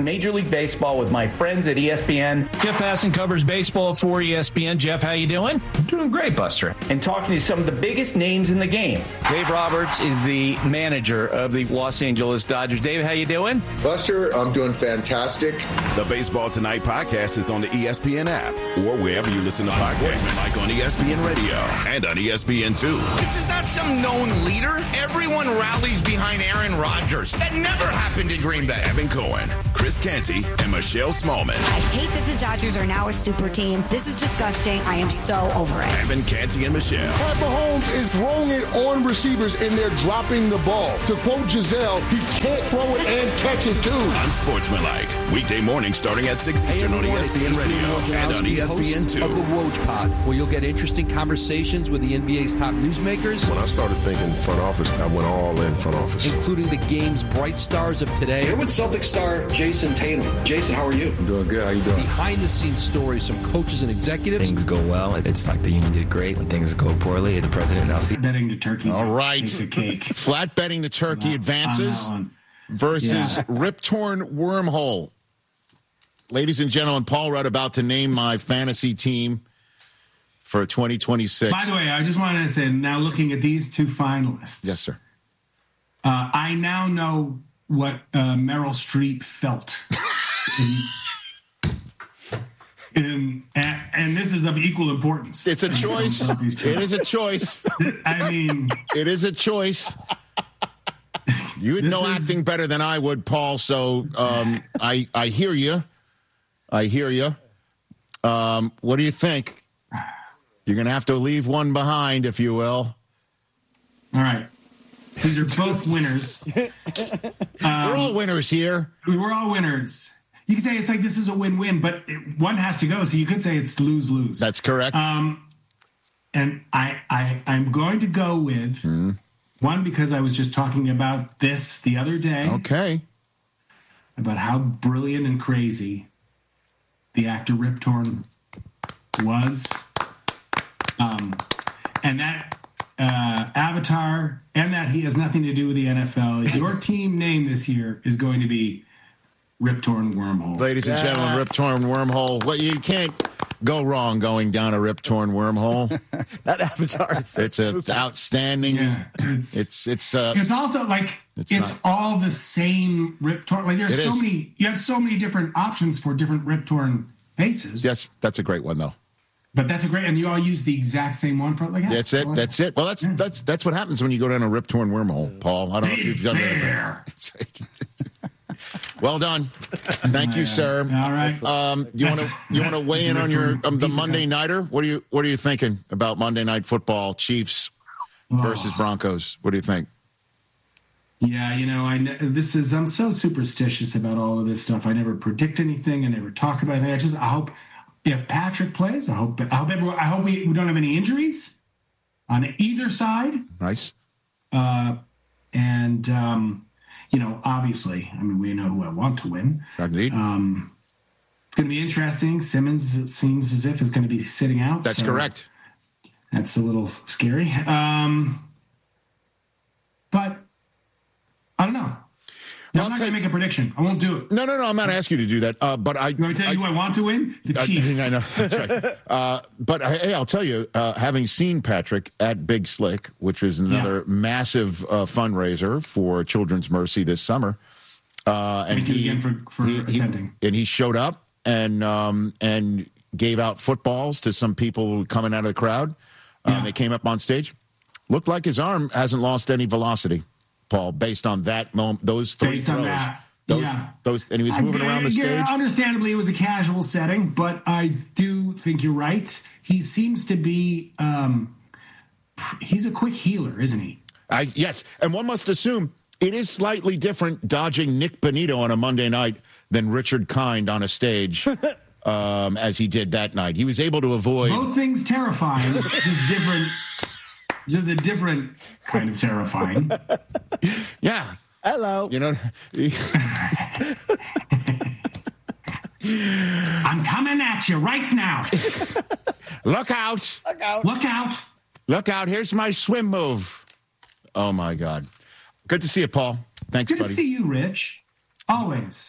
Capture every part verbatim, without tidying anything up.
Major League Baseball with my friends at E S P N. Jeff Passan covers baseball for E S P N. Jeff, how you doing? I'm doing great, Buster. And talking to some of the biggest names in the game. Dave Roberts is the manager of the Los Angeles Dodgers. Dave, how you doing? Buster, I'm doing fantastic. The Baseball Tonight podcast is on the E S P N app or wherever you listen to podcasts, like on E S P N Radio and on E S P N two. This is not some known leader. Everyone rallies behind Aaron Rodgers. That never happened in Green Bay. Evan Cohen, Chris Canty, and Michelle Smallman. I hate that the Dodgers are now a super team. This is disgusting. I am so over it. Evan Canty and Michelle. Pat Mahomes is throwing it on receivers, and they're dropping the ball. To quote Giselle, he can't throw it and catch it, too. Unsportsmanlike. Weekday morning starting at six Eastern on E S P N Radio and on E S P N two. Of the Woj Pod, where you'll get interesting conversations with the N B A's top newsmakers. When I started thinking front office, I went all in front office. Including the game's bright stars of today. Here with Celtic star Jason Tatum. Jason, how are you? I'm doing good. How you doing? Behind-the-scenes stories from coaches and executives. Things go well. It's like the union did great. When things go poorly, the president now see. Betting the turkey. All right. The cake. Flat betting the turkey on advances on versus yeah. Rip-Torn Wormhole. Ladies and gentlemen, Paul Rudd about to name my fantasy team for twenty twenty-six. By the way, I just wanted to say, now looking at these two finalists. Yes, sir. Uh, I now know what uh, Meryl Streep felt. in, in, and, and this is of equal importance. It's a choice. It is a choice. I mean, it is a choice. You would know is, acting better than I would, Paul. So um, I I hear you. I hear you. Um, what do you think? You're going to have to leave one behind, if you will. All right. These are both winners. Um, we're all winners here. We're all winners. You can say it's like this is a win-win, but it, one has to go. So you could say it's lose-lose. That's correct. Um, and I, I, I'm going to go with mm. one because I was just talking about this the other day. Okay. About how brilliant and crazy the actor Rip Torn was. Um, and that uh, Avatar, and that he has nothing to do with the N F L. Your team name this year is going to be Rip Torn Wormhole. Ladies and yes. gentlemen, Rip Torn Wormhole. Well, you can't go wrong going down a Rip Torn Wormhole. That Avatar is so It's a, outstanding. Yeah, it's it's it's, uh, it's also like it's, it's all the same Rip Torn. Like there's so is. many. You have so many different options for different Rip Torn faces. Yes, that's a great one though. But that's a great, and you all use the exact same one for like. Yeah, that's it. That's it. Well, that's yeah. that's that's what happens when you go down a Rip Torn Wormhole, Paul. I don't know if you've done there. that. Well done. Thank you, sir. All right. Um, you want to you want to weigh in on your um, the Monday nighter? What are you What are you thinking about Monday Night Football? Chiefs versus Broncos. What do you think? Yeah, you know, I this is I'm so superstitious about all of this stuff. I never predict anything. I never talk about anything. I just I hope if Patrick plays, I hope I hope everyone, I hope we, we don't have any injuries on either side. Nice. Uh, and um, you know, obviously, I mean, we know who I want to win. Indeed. Um, it's going to be interesting. Simmons, it seems as if, is going to be sitting out. That's so correct. That's a little scary. Um, but I don't know. No, I'm not going to make a prediction. I won't do it. No, no, no. I'm not asking you to do that. Uh, but I. You want to tell you I, who I want to win? The Chiefs. I, I know. That's right. uh, but hey, I'll tell you, uh, having seen Patrick at Big Slick, which is another yeah. massive uh, fundraiser for Children's Mercy this summer, uh, and Thank you he, again for, for he, attending. He, and he showed up and um, and gave out footballs to some people coming out of the crowd. Uh, yeah. They came up on stage. Looked like his arm hasn't lost any velocity, Paul, based on that moment, those three based throws. On that, those, yeah. Those, and he was moving I, around the yeah, stage. Understandably, it was a casual setting, but I do think you're right. He seems to be, um, he's a quick healer, isn't he? I, yes, and one must assume it is slightly different dodging Nick Bonito on a Monday night than Richard Kind on a stage, um, as he did that night. He was able to avoid... Both things terrifying, just different... Just a different kind of terrifying. Yeah. Hello. You know. I'm coming at you right now. Look out. Look out. Look out. Look out. Here's my swim move. Oh, my God. Good to see you, Paul. Thanks, Good buddy. Good to see you, Rich. Always.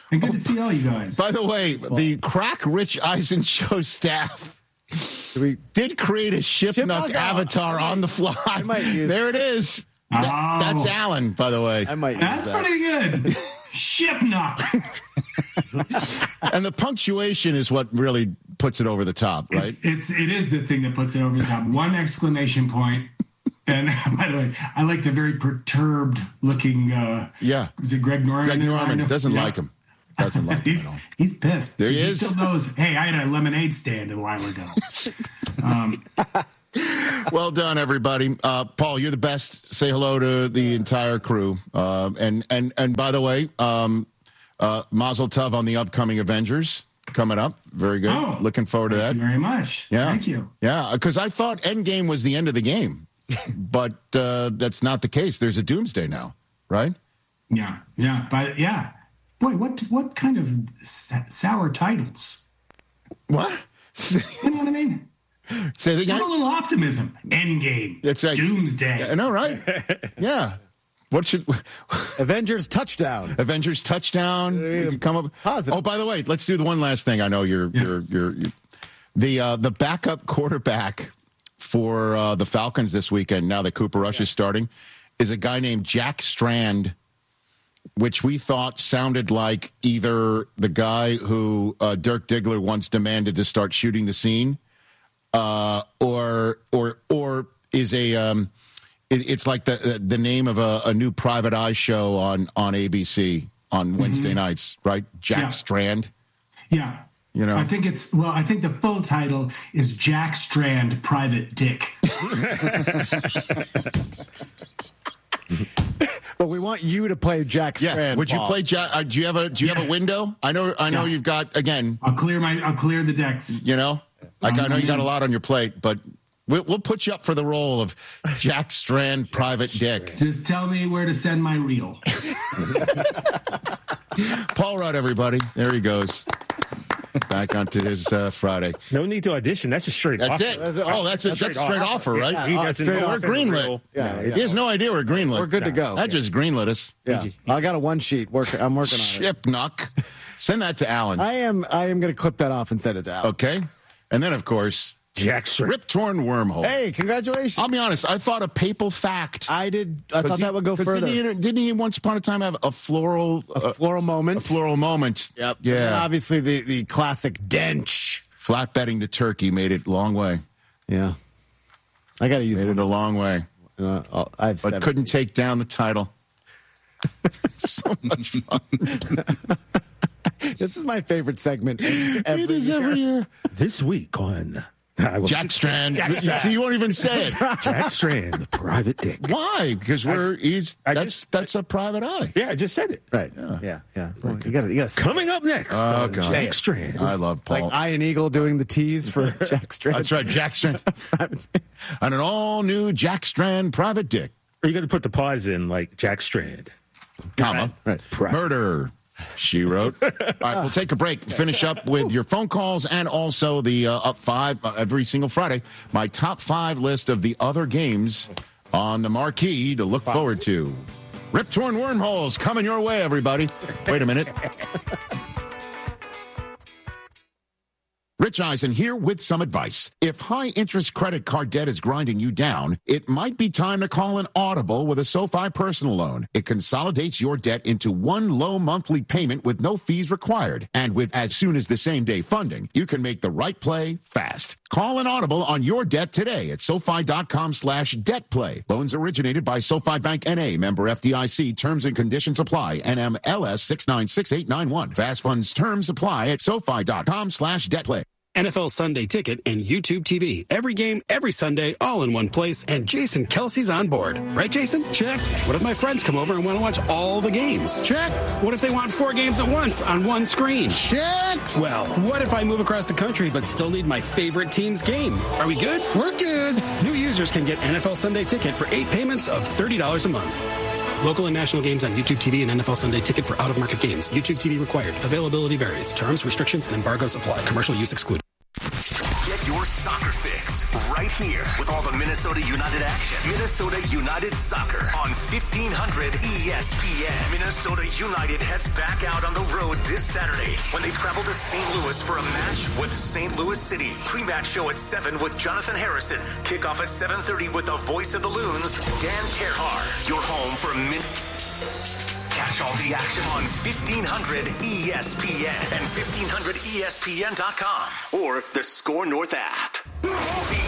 And good to see all you guys. By the way, the Crack Rich Eisen Show staff we did create a Shipnuck avatar on the fly. I might use there it is. Oh. That, that's Alan, by the way. I might That's use that. pretty good. Shipnuck. And the punctuation is what really puts it over the top, right? It's, it's it is the thing that puts it over the top. One exclamation point. And by the way, I like the very perturbed looking. Uh, yeah. Is it Greg Norman? Greg Norman doesn't yeah. like him. Doesn't like he's, him at all. He's pissed. There he, he is. still knows, hey, I had a lemonade stand a while ago. um, well done, everybody. Uh, Paul, you're the best. Say hello to the entire crew. Uh, and, and, and by the way, um, uh, Mazel Tov on the upcoming Avengers coming up. Very good. Oh, looking forward to that. Thank you very much. Yeah. Thank you. Yeah, because I thought Endgame was the end of the game. But uh, that's not the case. There's a Doomsday now, right? Yeah, yeah. But, yeah. Boy, what what kind of sour titles? What? You know what I mean? Say the guy. A little optimism. Endgame. It's like, Doomsday. I know, right? Yeah. What should Avengers touchdown? Avengers touchdown. We could come up. Positive. Oh, by the way, let's do the one last thing. I know you're yeah. you're, you're you're the uh, the backup quarterback for uh, the Falcons this weekend. Now that Cooper Rush yes. is starting, is a guy named Jack Strand, which we thought sounded like either the guy who uh, Dirk Diggler once demanded to start shooting the scene, uh, or or or is a um, it, it's like the the name of a, a new Private Eye show on on A B C on mm-hmm. Wednesday nights, right? Jack yeah. Strand. Yeah. You know, I think it's well. I think the full title is Jack Strand, Private Dick. But we want you to play Jack Strand. Yeah. Would Paul. you play Jack? Uh, do you have a Do you yes. have a window? I know. I know yeah. you've got again. I'll clear my. I'll clear the decks. You know, like um, I know you got a lot on your plate, but we'll, we'll put you up for the role of Jack Strand, Private Dick. Just tell me where to send my reel. Paul Rudd, everybody. There he goes. Back onto his uh, Friday. No need to audition. That's a straight that's offer. It. That's it. Oh, that's a, that's straight, that's straight offer, right? Yeah, he doesn't know we're greenlit. Yeah, yeah, he has no idea we're greenlit. We're good no. to go. That just greenlit us. Yeah. I got a one sheet. Work, I'm working on it. Shipnuck. Send that to Alan. I am. I am going to clip that off and send it to Alan. Okay, and then of course. Jack Strand. Rip Torn Wormhole. Hey, congratulations. I'll be honest. I thought a papal fact. I did. I thought he, that would go further. Didn't he, didn't he once upon a time have a floral... A uh, floral moment? A floral moment. Yep. Yeah. And obviously, the, the classic dench. Flat betting to Turkey made it a long way. Yeah. I got to use made one. it a long way. Uh, I have but couldn't take down the title. So much fun. This is my favorite segment. Every it is year. every year. This week on... Jack Strand. Jack Strand. See, you won't even say it. Jack Strand, the Private Dick. Why? Because we're he's I that's just, that's a private eye. Yeah, I just said it. Right. Yeah. Yeah. yeah. Well, you got you got coming up next. Oh, God. Jack Strand. I love Paul. Like Iron Eagle doing the tease for Jack Strand. That's right, Jack Strand. And an all new Jack Strand Private Dick. Or you got to put the pause in like Jack Strand, comma right. right. Murder. She wrote. All right, we'll take a break. Finish up with your phone calls and also the uh, up five uh, every single Friday. My top five list of the other games on the marquee to look forward to. Rip Torn Wormholes coming your way, everybody. Wait a minute. Rich Eisen here with some advice. If high-interest credit card debt is grinding you down, it might be time to call an Audible with a SoFi personal loan. It consolidates your debt into one low monthly payment with no fees required. And with as soon as the same day funding, you can make the right play fast. Call an Audible on your debt today at SoFi.com slash debt play. Loans originated by SoFi Bank N A, member F D I C. Terms and conditions apply. N M L S six nine six eight nine one. Fast funds terms apply at SoFi.com slash debt play. N F L Sunday Ticket and YouTube T V. Every game, every Sunday, all in one place, and Jason Kelsey's on board. Right, Jason? Check. What if my friends come over and want to watch all the games? Check. What if they want four games at once on one screen? Check. Well, what if I move across the country but still need my favorite team's game? Are we good? We're good. New users can get N F L Sunday Ticket for eight payments of thirty dollars a month. Local and national games on YouTube T V and N F L Sunday Ticket for out-of-market games. YouTube T V required. Availability varies. Terms, restrictions, and embargoes apply. Commercial use excluded. Get your Your soccer fix right here with all the Minnesota United action. Minnesota United Soccer on fifteen hundred E S P N. Minnesota United heads back out on the road this Saturday when they travel to Saint Louis for a match with Saint Louis City. Pre-match show at seven with Jonathan Harrison. Kickoff at seven thirty with the voice of the Loons, Dan Terhar. Your home for Min... Catch all the action on fifteen hundred E S P N and fifteen hundred E S P N dot com or the Score North app.